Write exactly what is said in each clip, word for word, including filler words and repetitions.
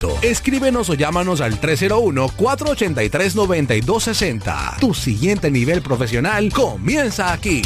Escríbenos o llámanos al tres cero uno, cuatro ocho tres, nueve dos seis cero. Tu siguiente nivel profesional comienza aquí.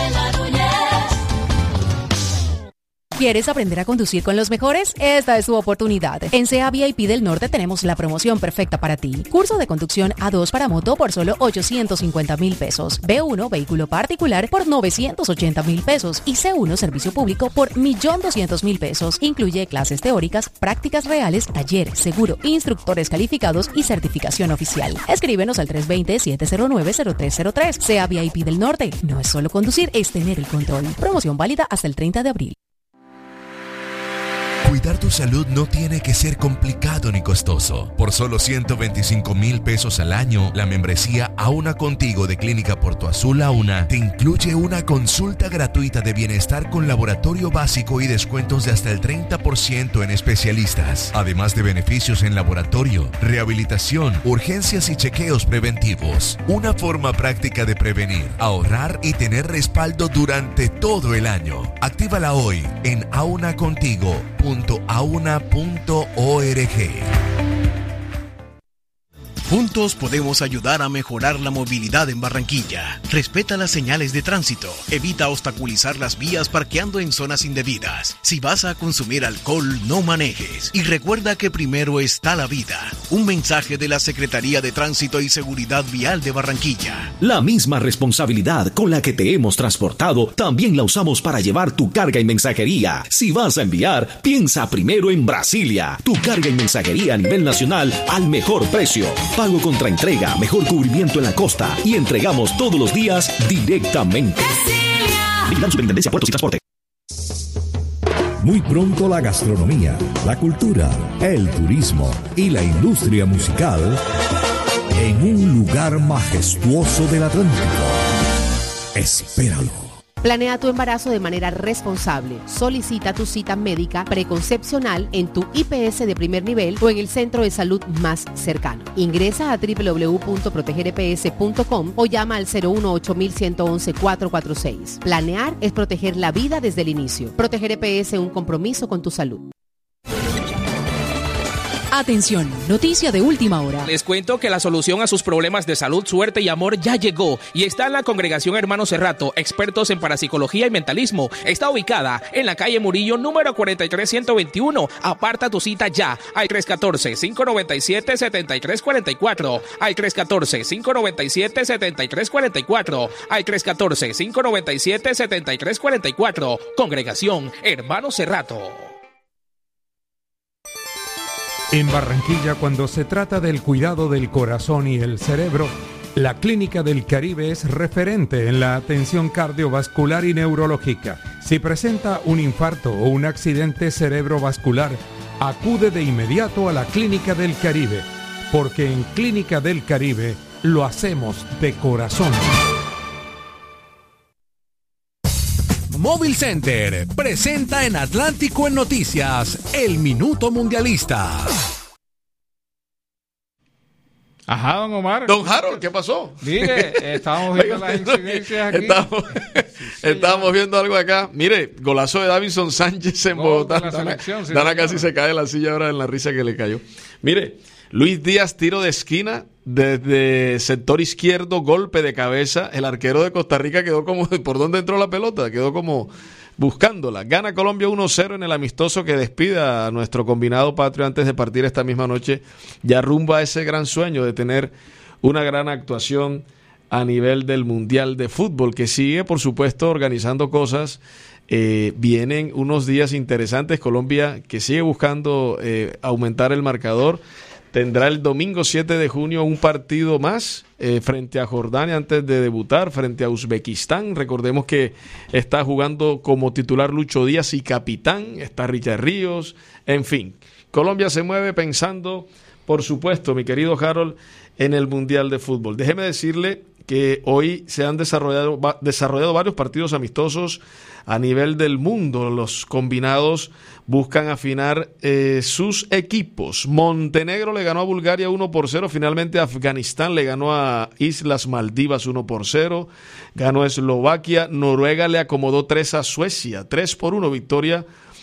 ¿Quieres aprender a conducir con los mejores? Esta es tu oportunidad. En C A V I P del Norte tenemos la promoción perfecta para ti. Curso de conducción A dos para moto por solo ochocientos cincuenta mil pesos. B uno vehículo particular por novecientos ochenta mil pesos. Y C uno servicio público por un millón doscientos mil pesos. Incluye clases teóricas, prácticas reales, taller, seguro, instructores calificados y certificación oficial. Escríbenos al tres dos cero, siete cero nueve, cero tres cero tres. C A V I P del Norte. No es solo conducir, es tener el control. Promoción válida hasta el treinta de abril. Cuidar tu salud no tiene que ser complicado ni costoso. Por solo ciento veinticinco mil pesos al año, la membresía Auna Contigo de Clínica Porto Azul Auna te incluye una consulta gratuita de bienestar con laboratorio básico y descuentos de hasta el treinta por ciento en especialistas. Además de beneficios en laboratorio, rehabilitación, urgencias y chequeos preventivos. Una forma práctica de prevenir, ahorrar y tener respaldo durante todo el año. Actívala hoy en auna contigo punto auna punto org. Juntos podemos ayudar a mejorar la movilidad en Barranquilla. Respeta las señales de tránsito. Evita obstaculizar las vías parqueando en zonas indebidas. Si vas a consumir alcohol, no manejes. Y recuerda que primero está la vida. Un mensaje de la Secretaría de Tránsito y Seguridad Vial de Barranquilla. La misma responsabilidad con la que te hemos transportado, también la usamos para llevar tu carga y mensajería. Si vas a enviar, piensa primero en Brasilia. Tu carga y mensajería a nivel nacional al mejor precio. Pago contra entrega, mejor cubrimiento en la costa y entregamos todos los días directamente. Vigilando Superintendencia Puertos y Transporte. Muy pronto la gastronomía, la cultura, el turismo y la industria musical en un lugar majestuoso del Atlántico. Espéralo. Planea tu embarazo de manera responsable. Solicita tu cita médica preconcepcional en tu I P S de primer nivel o en el centro de salud más cercano. Ingresa a doble u doble u doble u punto proteger e p s punto com o llama al cero uno ocho uno uno uno uno cuatro cuatro seis. Planear es proteger la vida desde el inicio. Proteger E P S, un compromiso con tu salud. Atención, noticia de última hora. Les cuento que la solución a sus problemas de salud, suerte y amor ya llegó y está en la Congregación Hermano Cerrato, expertos en parapsicología y mentalismo. Está ubicada en la calle Murillo, número cuarenta y tres ciento veintiuno. Aparta tu cita ya al tres uno cuatro, cinco nueve siete, siete tres cuatro cuatro, al tres uno cuatro, cinco nueve siete, siete tres cuatro cuatro, al tres uno cuatro, cinco nueve siete, siete tres cuatro cuatro. Congregación Hermano Cerrato. En Barranquilla, cuando se trata del cuidado del corazón y el cerebro, la Clínica del Caribe es referente en la atención cardiovascular y neurológica. Si presenta un infarto o un accidente cerebrovascular, acude de inmediato a la Clínica del Caribe, porque en Clínica del Caribe lo hacemos de corazón. Móvil Center presenta en Atlántico en Noticias el Minuto Mundialista. Ajá, don Omar. Don Harold, ¿qué pasó? Mire, estábamos viendo las incidencias aquí. Estamos, sí, estamos viendo algo acá. Mire, golazo de Davinson Sánchez en Bogotá. Dana, sí, Dana casi se cae de la silla ahora en la risa que le cayó. Mire, Luis Díaz, tiro de esquina desde sector izquierdo, golpe de cabeza. El arquero de Costa Rica quedó como, ¿por dónde entró la pelota? Quedó como buscándola. Gana Colombia uno cero en el amistoso que despide a nuestro combinado patrio antes de partir esta misma noche, ya rumbo a ese gran sueño de tener una gran actuación a nivel del Mundial de Fútbol, que sigue, por supuesto, organizando cosas. Eh, vienen unos días interesantes. Colombia, que sigue buscando eh, aumentar el marcador, tendrá el domingo siete de junio un partido más eh, frente a Jordania antes de debutar, frente a Uzbekistán. Recordemos que está jugando como titular Lucho Díaz y capitán, está Richard Ríos, en fin. Colombia se mueve pensando, por supuesto, mi querido Harold, en el Mundial de Fútbol. Déjeme decirle que hoy se han desarrollado, va, desarrollado varios partidos amistosos a nivel del mundo. Los combinados buscan afinar eh, sus equipos. Montenegro le ganó a Bulgaria uno por cero. Finalmente Afganistán le ganó a Islas Maldivas uno por cero. Ganó Eslovaquia. Noruega le acomodó tres a Suecia. tres por uno victoria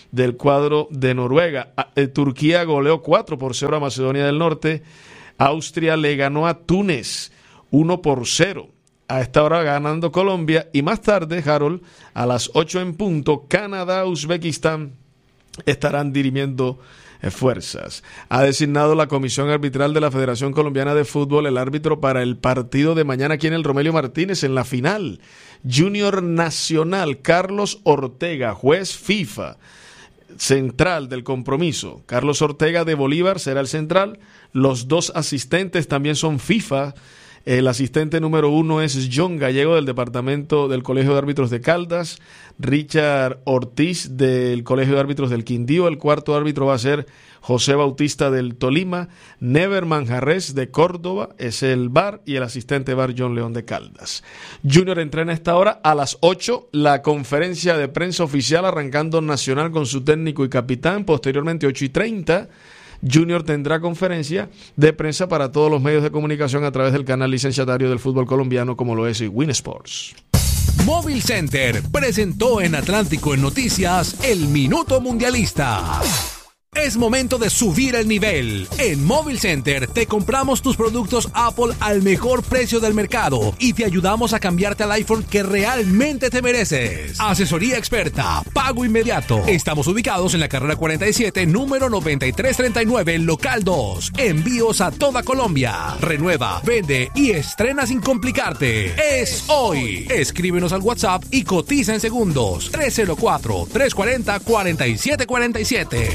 del cuadro de Noruega. Eh, Turquía goleó cuatro por cero a Macedonia del Norte. Austria le ganó a Túnez uno por cero. A esta hora ganando Colombia. Y más tarde, Harold, a las ocho en punto, Canadá, Uzbekistán estarán dirimiendo fuerzas. Ha designado la Comisión Arbitral de la Federación Colombiana de Fútbol el árbitro para el partido de mañana aquí en el Romelio Martínez en la final. Junior Nacional, Carlos Ortega, juez FIFA, central del compromiso. Carlos Ortega de Bolívar será el central. Los dos asistentes también son FIFA. El asistente número uno es John Gallego del departamento del Colegio de Árbitros de Caldas, Richard Ortiz del Colegio de Árbitros del Quindío, el cuarto árbitro va a ser José Bautista del Tolima, Never Manjarres de Córdoba es el V A R y el asistente V A R John León de Caldas. Junior entrena a esta hora a las ocho, la conferencia de prensa oficial arrancando Nacional con su técnico y capitán, posteriormente ocho y treinta. Junior tendrá conferencia de prensa para todos los medios de comunicación a través del canal licenciatario del fútbol colombiano como lo es Win Sports. Móvil Center presentó en Atlántico en Noticias el Minuto Mundialista. Es momento de subir el nivel. En Móvil Center te compramos tus productos Apple al mejor precio del mercado y te ayudamos a cambiarte al iPhone que realmente te mereces. Asesoría experta, pago inmediato. Estamos ubicados en la carrera cuarenta y siete, número noventa y tres treinta y nueve, local dos. Envíos a toda Colombia. Renueva, vende y estrena sin complicarte. Es hoy. Escríbenos al WhatsApp y cotiza en segundos. tres cero cuatro, tres cuatro cero, cuatro siete cuatro siete.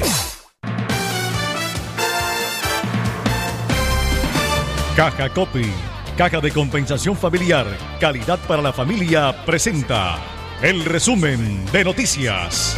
Caja Copy, caja de compensación familiar, calidad para la familia, presenta el resumen de noticias.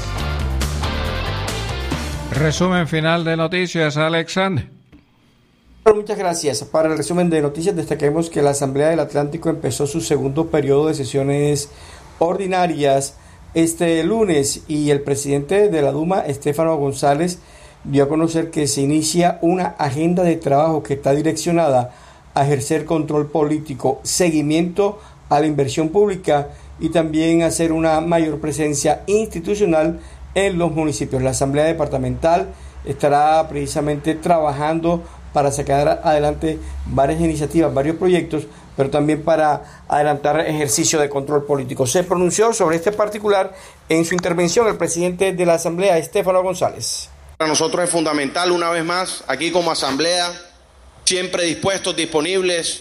Resumen final de noticias, Alexander. Muchas gracias. Para el resumen de noticias destaquemos que la Asamblea del Atlántico empezó su segundo periodo de sesiones ordinarias este lunes y el presidente de la Duma, Estefano González, dio a conocer que se inicia una agenda de trabajo que está direccionada a ejercer control político, seguimiento a la inversión pública y también hacer una mayor presencia institucional en los municipios. La Asamblea Departamental estará precisamente trabajando para sacar adelante varias iniciativas, varios proyectos, pero también para adelantar ejercicio de control político. Se pronunció sobre este particular en su intervención el presidente de la Asamblea, Estefano González. Para nosotros es fundamental, una vez más, aquí como Asamblea, siempre dispuestos, disponibles,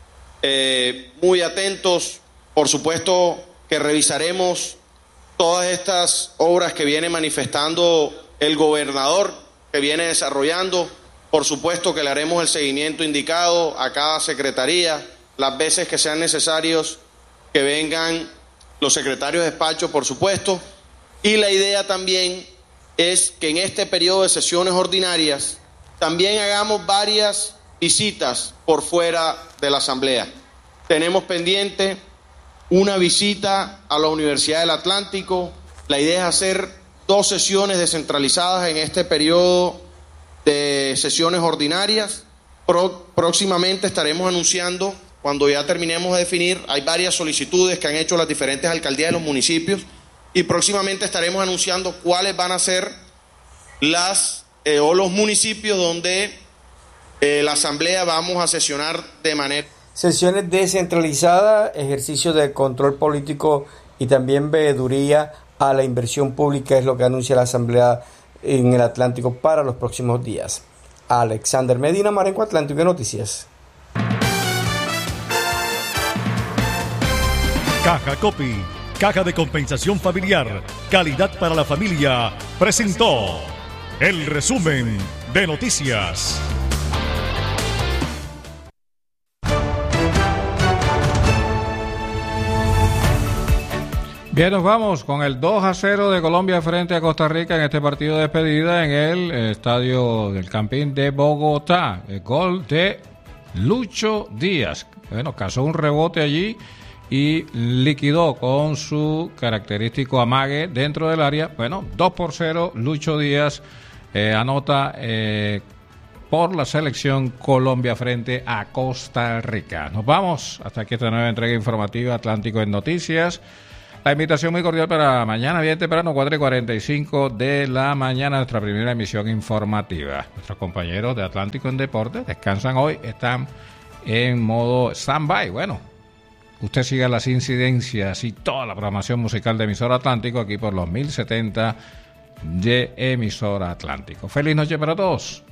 eh, muy atentos. Por supuesto que revisaremos todas estas obras que viene manifestando el gobernador, que viene desarrollando. Por supuesto que le haremos el seguimiento indicado a cada secretaría, las veces que sean necesarios que vengan los secretarios de despacho, por supuesto. Y la idea también es que en este periodo de sesiones ordinarias también hagamos varias visitas por fuera de la Asamblea. Tenemos pendiente una visita a la Universidad del Atlántico. La idea es hacer dos sesiones descentralizadas en este periodo de sesiones ordinarias. Pro, próximamente estaremos anunciando, cuando ya terminemos de definir, hay varias solicitudes que han hecho las diferentes alcaldías de los municipios y próximamente estaremos anunciando cuáles van a ser las eh, o los municipios donde eh, la Asamblea vamos a sesionar de manera... Sesiones descentralizadas, ejercicio de control político y también veeduría a la inversión pública es lo que anuncia la Asamblea en el Atlántico para los próximos días. Alexander Medina, Marenco Atlántico Noticias. Caja Copy, caja de compensación familiar, calidad para la familia, presentó el resumen de noticias. Bien, nos vamos con el dos a cero de Colombia frente a Costa Rica en este partido de despedida en el estadio del Campín de Bogotá. El gol de Lucho Díaz. Bueno, cazó un rebote allí y liquidó con su característico amague dentro del área. Bueno, dos por cero, Lucho Díaz eh, anota eh, por la selección Colombia frente a Costa Rica. Nos vamos hasta aquí esta nueva entrega informativa Atlántico en Noticias. La invitación muy cordial para mañana, bien temprano, cuatro y cuarenta y cinco de la mañana, nuestra primera emisión informativa. Nuestros compañeros de Atlántico en Deportes descansan hoy, están en modo stand-by. Bueno, usted siga las incidencias y toda la programación musical de Emisora Atlántico aquí por los mil setenta de Emisora Atlántico. Feliz noche para todos.